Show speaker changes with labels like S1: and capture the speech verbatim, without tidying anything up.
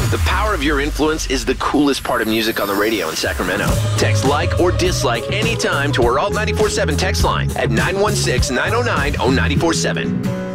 S1: The power of your influence is the coolest part of music on the radio in Sacramento. Text like or dislike anytime to our Alt nine four seven text line at nine one six, nine oh nine, oh nine four seven.